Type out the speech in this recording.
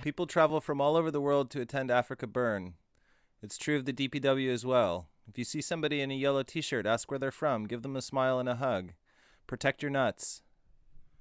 People travel from all over the world to attend Africa Burn. It's true of the DPW as well. If you see somebody in a yellow t-shirt, ask where they're from, give them a smile and a hug. Protect your nuts.